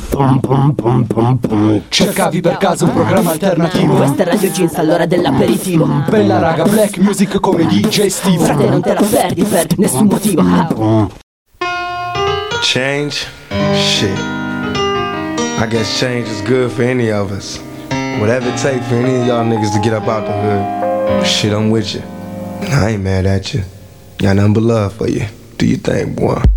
Cercavi per caso un programma alternativo? Questa è Radio Jeans all'ora dell'aperitivo. Bella raga, black music come DJ Steve. Frate, non te la perdi per nessun motivo. Change? Shit. I guess change is good for any of us. Whatever it takes for any of y'all niggas to get up out the hood. Shit, I'm with you. I ain't mad at you. Got nothing but love for you. Do your thing, boy.